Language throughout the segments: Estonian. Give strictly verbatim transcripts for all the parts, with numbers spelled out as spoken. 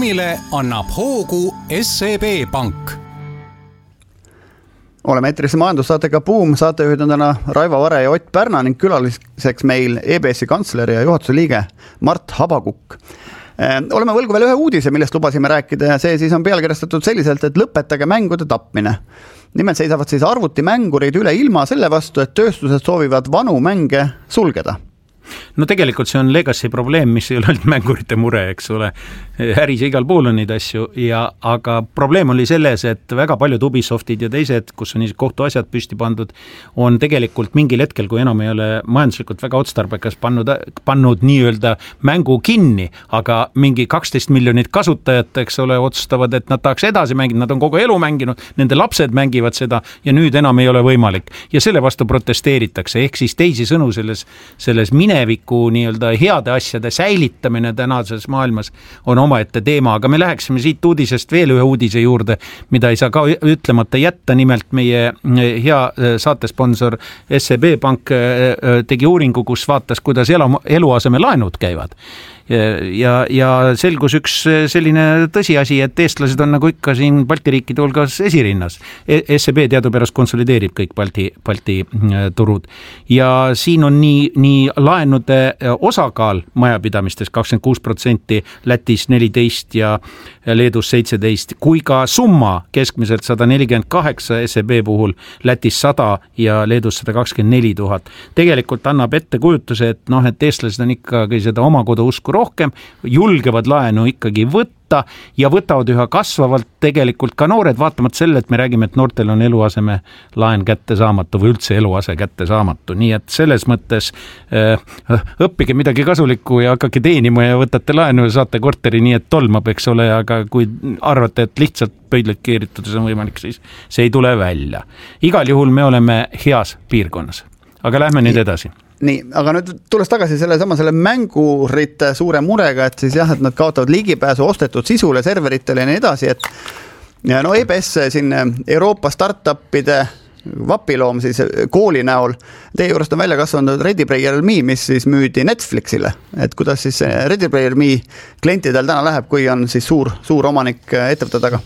buumile annab hoogu S E B Pank. Oleme eetris majandussaatega Buum, saatejuhid on täna Raivo Vare ja Ott Pärna ning külaliseks meil E B S-i kantsler ja juhatuse liige Mart Habakukk. Oleme võlgu veel ühe uudise, millest lubasime rääkida ja see siis on pealkirjastatud selliselt, et lõpetage mängude tapmine. Nimelt seisavad siis arvutimängurid üle ilma selle vastu, et tööstused soovivad vanu mänge sulgeda. No tegelikult see on legacy probleem, mis ei ole ainult mängurite mure, eks ole. Äris ja igal pool on neid asju, ja, aga probleem oli selles, et väga paljud Ubisoftid ja teised, kus on kohtuasjad püsti pandud, on tegelikult mingil hetkel, kui enam ei ole majanduslikult väga otstarbekas pannud, pannud nii-öelda mängu kinni, aga mingi kaksteist miljonit kasutajat, eks ole, otsustavad, et nad tahaks edasi mängida, nad on kogu elu mänginud, nende lapsed mängivad seda ja nüüd enam ei ole võimalik. Ja selle vastu protesteeritakse, ehk siis teisi sõnu selles, selles mineviku nii-öelda heade asjade säilitamine tänases maailmas on omaette teema, aga me läheksime siit uudisest veel ühe uudise juurde, mida ei saa ka ütlemata jätta. Nimelt meie hea saatesponsor S E B Pank tegi uuringu, kus vaatas, kuidas elu, eluaseme laenud käivad. Ja, ja selgus üks selline tõsiasi, et eestlased on nagu ikka siin Balti riikide hulgas esirinnas. S E B teadupärast konsolideerib kõik Balti, Balti turud. Ja siin on nii, nii laenude osakaal majapidamistes kakskümmend kuus protsenti, Lätis neliteist ja Leedus seitseteist, kui ka summa keskmiselt sada nelikümmend kaheksa S E B puhul, Lätis sada ja Leedus sada kakskümmend neli tuhat. Tegelikult annab ette kujutuse, et, noh, et eestlased on ikkagi seda oma kodu usku rohkem, julgevad laenu ikkagi võtta ja võtavad üha kasvavalt tegelikult ka noored, vaatamata selle, et me räägime, et noortel on eluaseme laen kätte saamatu või üldse eluase kätte saamatu. Nii et selles mõttes äh, õppige midagi kasulikku ja hakake teenima ja võtate laenu ja saate korteri nii, et tolmab, eks ole, aga kui arvate, et lihtsalt pöidled keeritudes on võimalik, siis see ei tule välja. Igal juhul me oleme heas piirkonnas, aga lähme nüüd edasi. Nii, aga nüüd tulles tagasi selle sama selle mängurite suure murega, et siis jah, et nad kaotavad ligipääsu ostetud sisule, serveritele ja nii edasi, et ja no E B S siin Euroopa startupide vapiloom siis kooli näol, teie juurest on välja kasvanud Ready Player Me, mis siis müüdi Netflixile, et kuidas siis Ready Player Me klientidel täna läheb, kui on siis suur, suur omanik ettevõtte taga?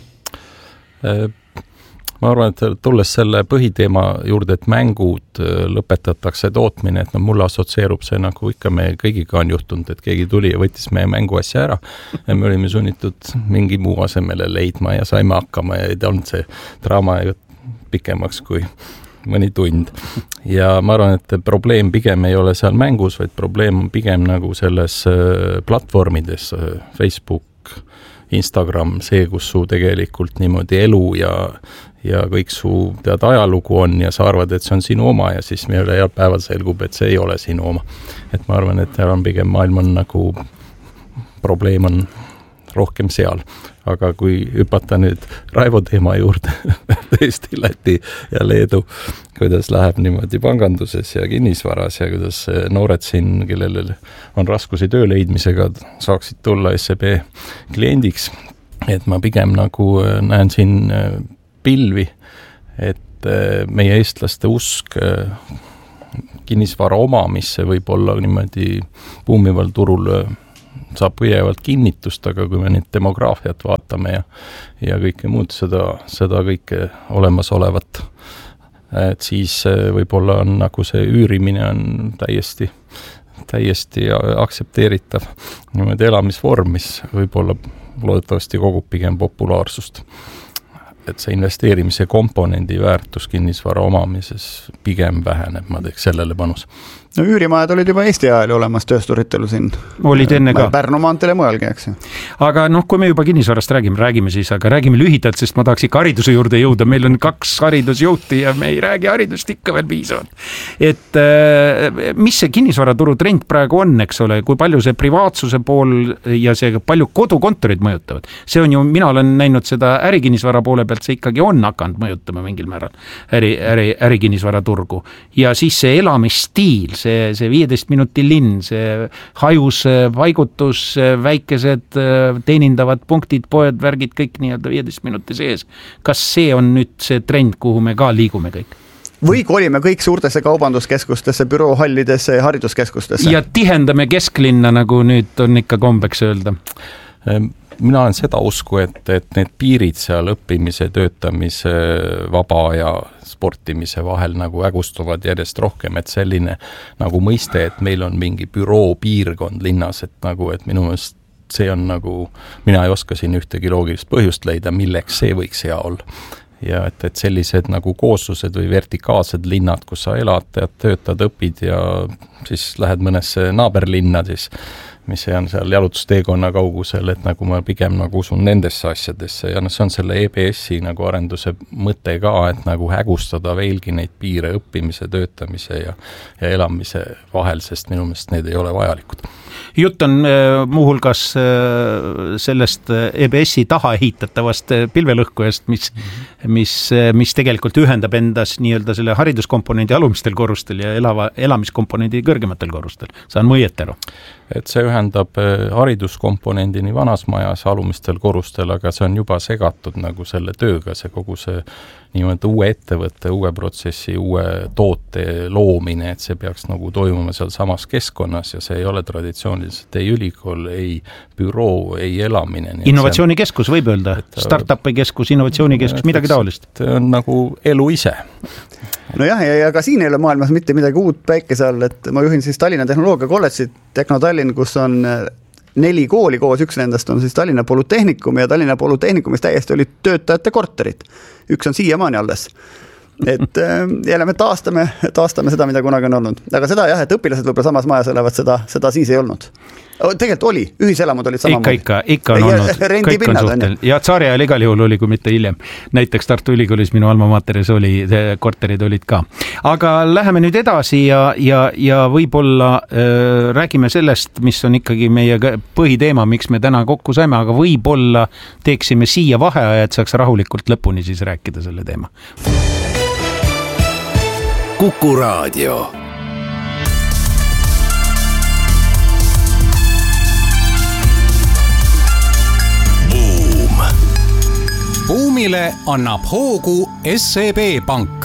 Ma arvan, et tulles selle põhiteema juurde, et mängud lõpetatakse tootmine, et no mulle assotsieerub see nagu ikka me kõigiga on juhtunud, et keegi tuli ja võttis meie mänguasja ära ja me olime sunnitud mingi muu asemele leidma ja saime hakkama ja ei olnud see draama pikemaks kui mõni tund. Ja ma arvan, et probleem pigem ei ole seal mängus, vaid probleem on pigem nagu selles platvormides, Facebook, Instagram, see, kus su tegelikult niimoodi elu ja ja kõik su tead ajalugu on ja sa arvad, et see on sinu oma ja siis meile heal päeval selgub, et see ei ole sinu oma. Et ma arvan, et on pigem maailm on nagu probleem on rohkem seal. Aga kui hüpata nüüd Raivo teema juurde, tõesti Läti ja Leedu, kuidas läheb niimoodi panganduses ja kinnisvaras ja kuidas noored siin, kellel on raskusi töö leidmisega, saaksid tulla S E B kliendiks. Et ma pigem nagu näen siin pilvi, et meie eestlaste usk kinnisvara omamisse võib olla niimoodi buumival turul saab pidevalt kinnitust, aga kui me nüüd demograafiat vaatame ja, ja kõike muud seda, seda kõike olemas olevat, et siis võib-olla on nagu see üürimine on täiesti, täiesti aktsepteeritav niimoodi elamisvorm, mis võib-olla loodetavasti kogub pigem populaarsust. Et see investeerimise komponendi väärtus kinnisvara omamises pigem väheneb, ma teeks sellele panus. No üürimajad olid juba Eesti ajal olemas töösturitelu siin. Olid enne ka. Pärnu maantele mujalgi, eks. Aga noh, kui me juba kinnisvarast räägime, räägime siis, aga räägime lühidalt, sest ma tahaks ikka hariduse juurde jõuda. Meil on kaks haridusjuhti ja me ei räägi haridust ikka veel piisavalt. Et mis see kinnisvaraturu trend praegu on, eks ole, kui palju see privaatsuse pool ja see palju kodukontorid mõjutavad. See on ju, mina olen näinud seda ärikinnisvara poole pealt, see ikkagi on hakanud mõjutama mingil määral äri, äri, ärikinnisvaraturgu. Ja siis see elamisstiil, see, see viieteist minuti linn, see hajus paigutus, väikesed teenindavad punktid, poed, värgid, kõik nii-öelda viieteist minuti sees. Kas see on nüüd see trend, kuhu me ka liigume kõik? Või kolime kõik suurtesse kaubanduskeskustesse, büroohallidesse ja hariduskeskustesse? Ja tihendame kesklinna, nagu nüüd on ikka kombeks öelda. mina olen seda usku, et, et need piirid seal õppimise, töötamise, vaba ja sportimise vahel nagu hägustuvad järjest rohkem, et selline nagu mõiste, et meil on mingi büroo piirkond linnas, et nagu, et minu meelest see on nagu, mina ei oska siin ühtegi loogilist põhjust leida, milleks see võiks hea olla. Ja et, et sellised nagu kooslused või vertikaalsed linnad, kus sa elad, töötad, õpid ja siis lähed mõnesse naaberlinna, siis mis on seal jalutusteekonna kaugusel, et nagu ma pigem nagu usun nendesse asjadesse ja no see on selle E B S-i nagu arenduse mõte ka, et nagu hägustada veelgi neid piire õppimise, töötamise ja, ja elamise vahel, sest minu meelest need ei ole vajalikud. Jutt on muuhulgas sellest E B S-i taha ehitatavast pilvelõhkujast, mis, mis, mis tegelikult ühendab endas nii-öelda selle hariduskomponendi alumistel korrustel ja elava, elamiskomponendi kõrgematel korrustel. Saan mõiet aru? Et see ühendab hariduskomponendi nii vanas majas alumistel korrustel, aga see on juba segatud nagu selle tööga, see kogu see niimoodi uue ettevõtte, uue protsessi, uue toote loomine, et see peaks nagu toimuma seal samas keskkonnas ja see ei ole traditsiooniliselt ei ülikool, ei büroo, ei elamine. Innovatsioonikeskus võib öelda, startupi keskus, innovatsioonikeskus, midagi taolist. See on nagu elu ise. No jah, ja, ja ka siin ei ole maailmas mitte midagi uut päikese all, et ma juhin siis Tallinna Tehnoloogia kolledžit, Tehno Tallinn, kus on neli kooli koos, üks nendest on siis Tallinna Polütehnikum ja Tallinna Polütehnikumis täiesti olid töötajate korterid. Üks on siiamaani alles. Et jälle me taastame, taastame seda, mida kunagi on olnud. Aga seda jah, et õpilased võib-olla samas majas elavad, seda, seda siis ei olnud. Tegelikult oli, ühiselamud olid samamoodi. Ikka, ikka, ikka on olnud, kõik on suhtel. Ja tsaari ajal igal juhul oli, kui mitte hiljem. Näiteks Tartu Ülikoolis minu alma materis oli, korterid olid ka. Aga läheme nüüd edasi ja, ja, ja võib-olla äh, räägime sellest, mis on ikkagi meie põhiteema, miks me täna kokku saime, aga võib-olla teeksime siia vaheaja, et saaks rahulikult lõpuni siis rääkida selle teema. Kuku Raadio. Buumile annab hoogu S E B Pank.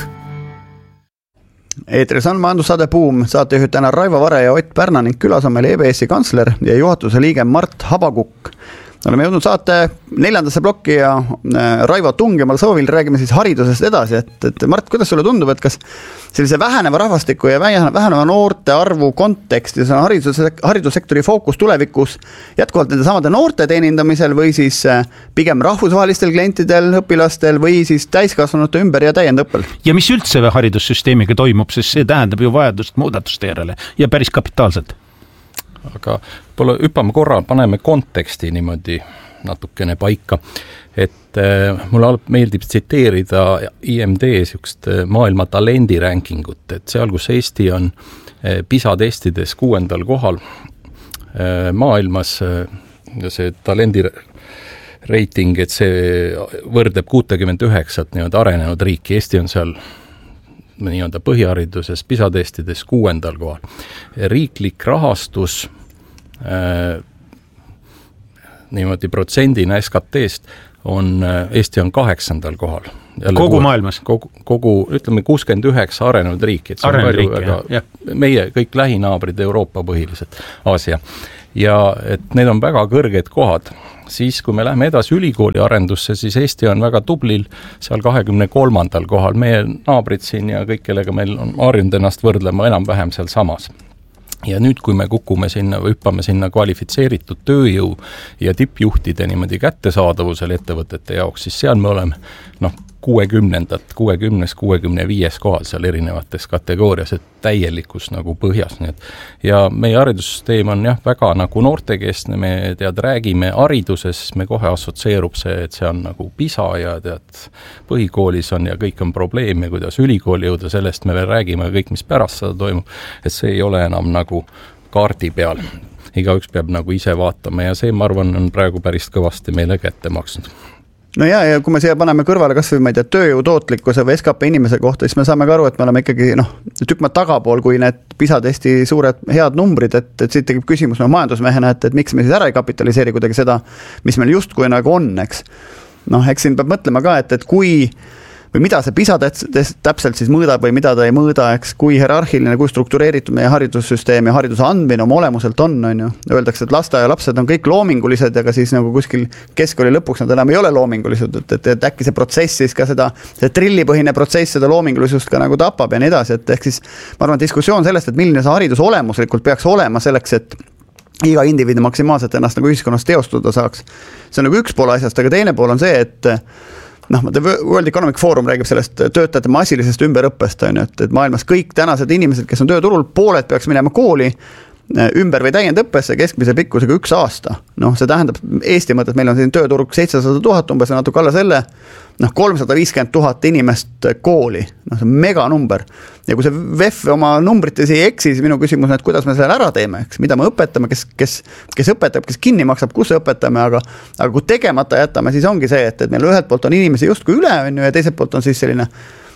Eetris on majandussaade Buum, saatejuhid täna Raivo Vare ja Ott Pärna ning külas on meil E B S-i kantsler ja juhatuse liige Mart Habakukk. Oleme jõudnud saate neljandasse plokki ja Raivo tungemal soovil räägime siis haridusest edasi, et, et Mart, kuidas sulle tundub, et kas sellise väheneva rahvastiku ja väheneva noorte arvu kontekstis on haridus, haridussektori fookus tulevikus jätkuvalt nende samade noorte teenindamisel või siis pigem rahvusvahelistel klientidel, õpilastel või siis täiskasvanute ümber ja täiendõppel? Ja mis üldse haridussüsteemiga toimub, sest see tähendab ju vajadust muudatuste järele ja päris kapitaalselt. Aga pole, hüppame korra, paneme konteksti niimoodi natukene paika, et äh, mulle meeldib tsiteerida I M D sükst maailma talendi rankingut, et seal, kus Eesti on äh, PISA testides kuuendal kohal äh, maailmas, äh, see talendi reiting, et see võrdleb kuutekümmend üheksat nii-öelda arenenud riiki, Eesti on seal nii-öelda põhihariduses PISA testides kuuendal kohal. Riiklik rahastus äh, niimoodi protsendina S K T-st on, Eesti on kaheksandal kohal. Jälle kogu kuue, maailmas? Kogu, kogu, ütleme, kuuskümmend üheksa arenenud riiki. Arenenud riiki, väga, jah. Meie kõik lähinaabrid, Euroopa põhiliselt, Aasia. Ja et need on väga kõrged kohad. Siis, kui me läheme edasi ülikooli arendusse, siis Eesti on väga tublil seal kahekümne kolmandal kohal. Meie naabrid siin ja kõik, kellega meil on harjunud ennast võrdlema enam-vähem seal samas. Ja nüüd, kui me kukume sinna või hüppame sinna kvalifitseeritud tööjõu ja tippjuhtide niimoodi kättesaadavusel ettevõtete jaoks, siis seal me oleme noh, kuuekümnendat, kuuekümnes, kuuekümne viies kohal seal erinevates kategoorias, et täielikus nagu põhjas. Nii et, ja meie haridussüsteem on jah, väga nagu noortekeskne, me tead, räägime hariduses, me kohe assotsieerub see, et see on nagu PISA ja tead, põhikoolis on ja kõik on probleem ja kuidas ülikooli jõuda, sellest me veel räägime kõik, mis pärast seda toimub, et see ei ole enam nagu kaardi peal. Igaüks peab nagu ise vaatama ja see, ma arvan, on praegu päris kõvasti meile kätte maksnud. No ja, ja kui me siia paneme kõrvale kas või ma ei tea, tööjõu tootlikkuse või S K P inimese kohta, siis me saame ka aru, et me oleme ikkagi noh, tükk maad tagapool, kui need PISA testi suured head numbrid, et, et siit tegib küsimus no, majandusmehena, et, et miks me siis ära ei kapitaliseeri kuidagi seda, mis meil justkui nagu on, eks. Noh, eks siin peab mõtlema ka, et, et kui või mida see PISA täpselt siis mõõdab või mida ta ei mõõda, eks kui hierarhiline, kui struktureeritud meie haridussüsteem ja hariduse andmine oma olemuselt on, on ju. Öeldakse, et lasteaia lapsed on kõik loomingulised, aga siis nagu kuskil keskkooli lõpuks nad enam ei ole loomingulised, et, et, et äkki see protsess siis ka seda, see trillipõhine protsess seda loomingulisust ka nagu tapab ja nii edasi, et ehk siis ma arvan, diskussioon sellest, et milline see haridus olemuslikult peaks olema selleks, et iga indiviidi maksimaalselt ennast nagu ühiskonnas teostuda saaks. See on nagu üks pool asjast, aga teine pool on see, et noh, World Economic Forum räägib sellest töötajate massilisest ümberõppest, on ju, et, et maailmas kõik tänased inimesed, kes on tööturul, pooled peaks minema kooli ümber või täiendõppesse keskmise pikkusega üks aasta. Noh, see tähendab Eesti mõttes, meil on siin tööturg seitsesada tuhat umbes ja natuke alla selle, noh, kolmsada viiskümmend tuhat inimest kooli. Noh, see on mega number. Ja kui see V E F oma numbrites ei eksi, siis minu küsimus on, et kuidas me selle ära teeme, eks? Mida me õpetame, kes, kes, kes õpetab, kes kinni maksab, kus õpetame, aga, aga kui tegemata jätame, siis ongi see, et, et meil ühelt poolt on inimesi justkui üle, on ju, ja teiselt poolt on siis selline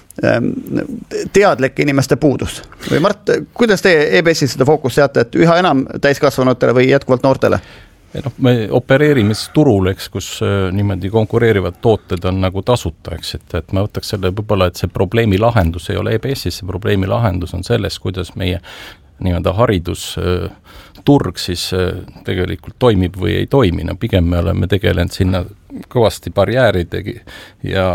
teadlik inimeste puudus. Või Mart, kuidas teie E B S-is seda fookus seate, et üha enam täiskasvanutele või jätkuvalt noortele? No, me opereerime turul, eks, kus niimoodi konkureerivad tooted on nagu tasuta, eks, et, et ma võtaks selle võib-olla, et see probleemi lahendus ei ole E B S-is, see probleemi lahendus on selles, kuidas meie nii-öelda haridusturg siis tegelikult toimib või ei toimi. No, pigem me oleme tegelenud sinna kõvasti barjääridegi ja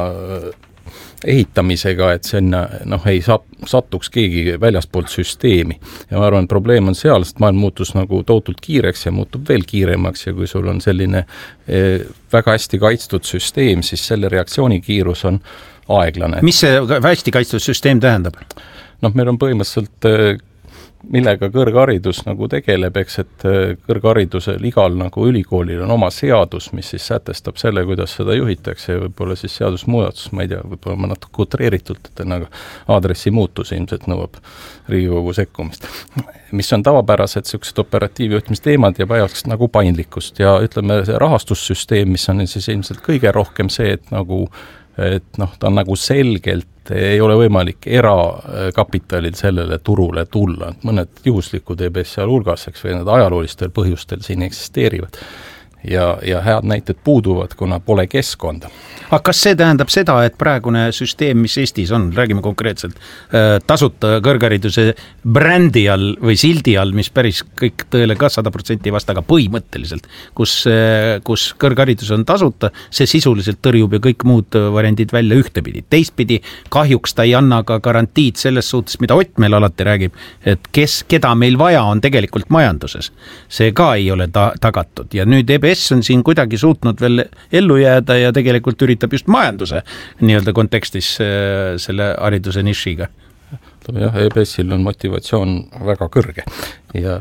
ehitamisega, et sinna noh, ei satuks keegi väljaspoolt süsteemi. Ja ma arvan, probleem on seal, sest maailm muutus nagu tohutult kiireks ja muutub veel kiiremaks ja kui sul on selline eh, väga hästi kaitstud süsteem, siis selle reaktsioonikiirus on aeglane. Mis see hästi kaitstud süsteem tähendab? Noh, meil on põhimõtteliselt eh, millega kõrgharidus nagu tegeleb, eks, et kõrgharidusel igal nagu ülikoolil on oma seadus, mis siis sätestab selle, kuidas seda juhitakse ja võib-olla siis seadusmuudatus, ma ei tea, võib-olla ma natuke utreeritult, et nagu aadressi muutus ilmselt nõuab Riigikogu sekkumist. Mis on tavapärased sellised operatiivjuhtimisteemad ja vajaks nagu paindlikkust ja ütleme, see rahastussüsteem, mis on siis ilmselt kõige rohkem see, et nagu et noh, ta on nagu selgelt, ei ole võimalik erakapitalil sellele turule tulla. Mõned juhuslikud E B S seal hulgas, eks, või need ajaloolistel põhjustel siin eksisteerivad. Ja, ja head näited puuduvad, kuna pole keskkonda. Aga kas see tähendab seda, et praegune süsteem, mis Eestis on, räägime konkreetselt, tasuta kõrghariduse brändi all või sildi all, mis päris kõik tõele ka sada protsenti vasta, aga põhimõtteliselt, kus, kus kõrgharidus on tasuta, see sisuliselt tõrjub ja kõik muud variandid välja ühtepidi. Teistpidi kahjuks ta ei anna ka garantiid selles suhtes, mida Ott meil alati räägib, et kes, keda meil vaja on tegelikult majanduses. See ka ei ole ta, tagatud ja nüüd E B S on siin kuidagi suutnud veel ellu jääda ja tegelikult üritab just majanduse nii-öelda kontekstis selle hariduse nišiga. Jah, E B S-il on motivatsioon väga kõrge ja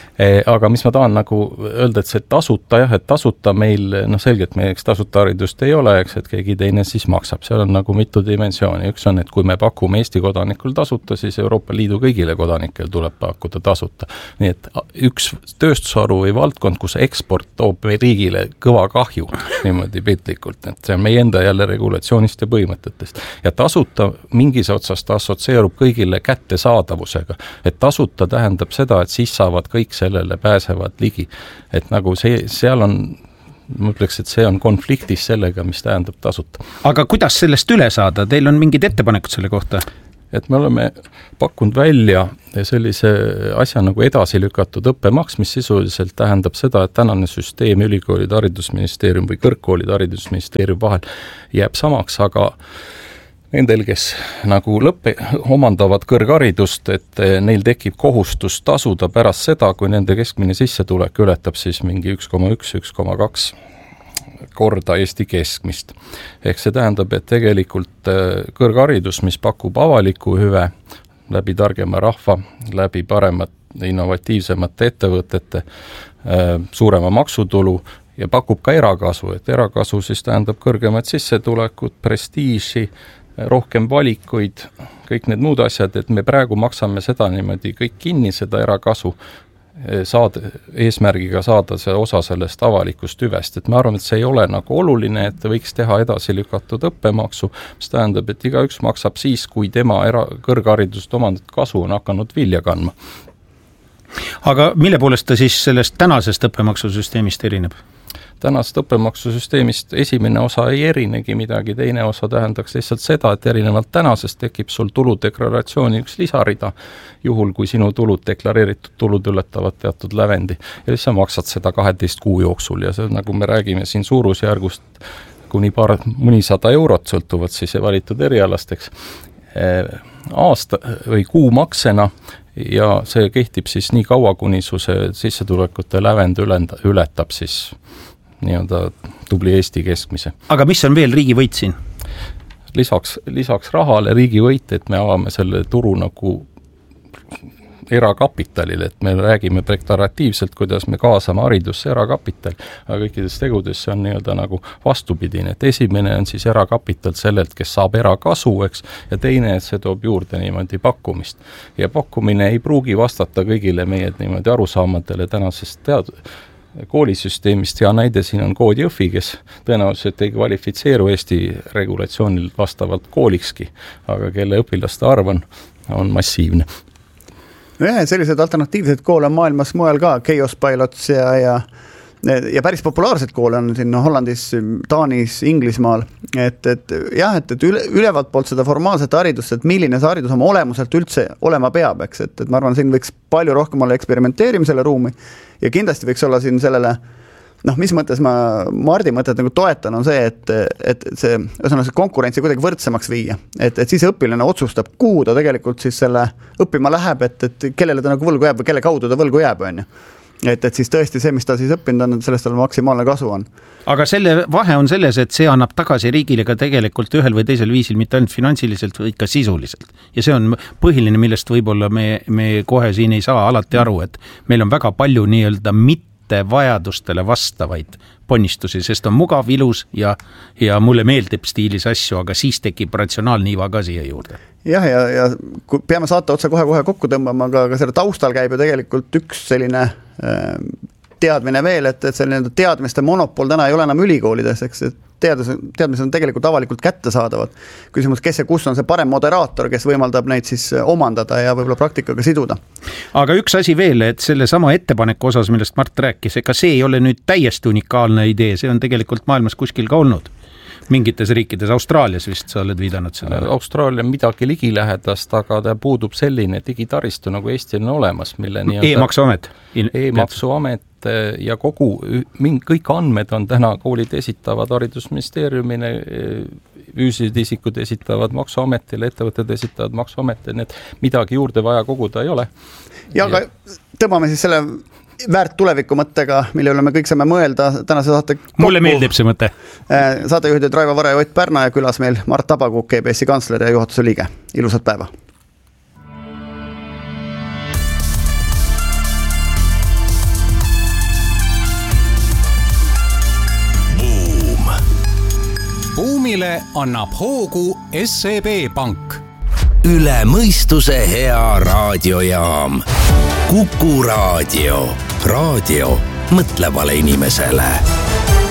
aga mis ma tahan nagu öelda, et see tasuta, jah, et tasuta meil, noh selgelt meieks tasuta haridust ei ole, eks, et keegi teine siis maksab, seal on nagu mitu dimensiooni, üks on, et kui me pakume Eesti kodanikul tasuta, siis Euroopa Liidu kõigile kodanikel tuleb pakkuda tasuta. Nii et üks tööstusharu või valdkond, kus eksport toob riigile kõva kahju, niimoodi piltlikult, et see on meie enda jälle regulatsioonist ja põhimõtetest. Ja tasuta mingis otsas ta assotsieerub kõigile kättesaadavusega, et tasuta tähendab seda, et siis saavad kõik see sellele pääsevad ligi. Et nagu see, seal on, ma ütleks, et see on konfliktis sellega, mis tähendab tasuta. Aga kuidas sellest üle saada? Teil on mingid ettepanekud selle kohta? Et me oleme pakkunud välja sellise asja nagu edasi lükatud õppemaks, mis sisuliselt tähendab seda, et tänane süsteem ülikoolide haridusministeerium või kõrgkoolide haridusministeerium vahel jääb samaks, aga nendel, kes nagu lõppe omandavad kõrgharidust, et neil tekib kohustus tasuda pärast seda, kui nende keskmine sissetulek ületab siis mingi üks koma üks, üks koma kaks korda Eesti keskmist. Ehk see tähendab, et tegelikult kõrgharidus, mis pakub avaliku hüve läbi targema rahva, läbi paremat innovatiivsemate ettevõtete, suurema maksutulu ja pakub ka erakasu, et erakasu siis tähendab kõrgemat sissetulekut, prestiiži, rohkem valikuid, kõik need muud asjad, et me praegu maksame seda niimoodi kõik kinni, seda erakasu saada, eesmärgiga saada see osa sellest avalikust hüvest, et ma arvan, et see ei ole nagu oluline, et võiks teha edasi lükatud õppemaksu, mis tähendab, et igaüks maksab siis, kui tema era- kõrgharidust omandatud kasu on hakanud vilja kandma. Aga mille poolest ta siis sellest tänasest õppemaksusüsteemist erineb? Tänast õppemaksusüsteemist esimene osa ei erinegi midagi, teine osa tähendaks lihtsalt seda, et erinevalt tänasest tekib sul tuludeklaratsiooni üks lisarida, juhul kui sinu tulud, deklareeritud tulud ületavad teatud lävendi. Ja siis sa maksad seda kaheteist kuu jooksul ja see, nagu me räägime siin suurusjärgust kuni paar, mõnisada eurot sõltuvad siis valitud erialasteks aasta või kuu maksena ja see kehtib siis nii kaua, kuni su see sissetulekute lävend ületab siis nii-öelda tubli Eesti keskmise. Aga mis on veel riigi võit siin? Lisaks, lisaks rahale riigi võit, et me avame selle turu nagu erakapitalile, et me räägime deklaratiivselt, kuidas me kaasame haridusse erakapital, aga kõikides tegudes see on nii-öelda nagu vastupidine, et esimene on siis erakapital sellelt, kes saab erakasu, eks, ja teine, et see toob juurde niimoodi pakkumist. Ja pakkumine ei pruugi vastata kõigile meie niimoodi arusaamadele tänasest tead- koolisüsteemist, ja näide siin on kood Jõhvi, kes tõenäoliselt ei kvalifitseeru Eesti regulatsioonil vastavalt koolikski, aga kelle õpilaste arv on, on massiivne. Ja sellised alternatiivsed koole on maailmas mujal ka, Chaos Pilots ja, ja, ja päris populaarsed koole on siin Hollandis, Taanis, Inglismaal, et, et jah, et, et üle, ülevalt poolt seda formaalset haridust, et milline see haridus oma olemuselt üldse olema peab, eks, et, et ma arvan, siin võiks palju rohkem olla eksperimenteerimisele ruumi ja kindlasti võiks olla siin sellele, noh, mis mõttes ma Mardi mõtet nagu toetan, on see, et, et see, see konkurentsi kuidagi võrdsemaks viia. Et, et siis õpilane otsustab, kuhu ta tegelikult siis selle õppima läheb, et, et kellele ta nagu võlgu jääb või kelle kaudu ta võlgu jääb, on ju. Et, et siis tõesti see, mis ta siis õppinud on, sellest tal maksimaalne kasu on. Aga selle vahe on selles, et see annab tagasi riigile ka tegelikult ühel või teisel viisil, mitte ainult finantsiliselt, vaid ka sisuliselt. Ja see on põhiline, millest võib-olla me, me kohe siin ei saa alati aru, et meil on väga palju nii-öelda mitte vajadustele vastavaid ponnistusi, sest on mugav, ilus ja, ja mulle meeldib stiilis asju, aga siis tekib ratsionaalniiva ka siia juurde. Jah, ja, ja kui peame saate otsa kohe-kohe kokku tõmbama, aga, aga selle taustal käib ju tegelikult üks selline äh, teadmine veel, et, et selline teadmiste monopol täna ei ole enam ülikoolides, eks, et teadus, teadmised on tegelikult avalikult kättesaadavad. Küsimus, kes ja kus on see parem moderaator, kes võimaldab neid siis omandada ja võib-olla praktikaga siduda. Aga üks asi veel, et selle sama ettepaneku osas, millest Mart rääkis, ega see ei ole nüüd täiesti unikaalne idee, see on tegelikult maailmas kuskil ka olnud. Mingites riikides, Austraalias vist sa oled viidanud selle. Austraalia midagi ligilähedast, aga ta puudub selline digitaristu, nagu Eestil on olemas, mille e-maksuamet. E-maksuamet ja kogu, kõik andmed on täna koolid esitavad haridusministeeriumine, füüsilised isikud esitavad maksuametile, ettevõtted esitavad maksuametile, nii et midagi juurde vaja koguda ei ole. Ja, aga tõmbame siis selle väärt tuleviku mõttega, mille üle me kõik saame mõelda tänase saate kokku. Mulle meeldib see mõte. Saatejuhid Raivo Vare ja Ott Pärna ja külas meil Mart Tabakuk, G B S-i kantsler ja juhatuse liige. Ilusat päeva! Boom. Boomile annab hoogu S E B Pank. Üle mõistuse hea raadiojaam. Kuku Raadio. Raadio mõtlevale inimesele.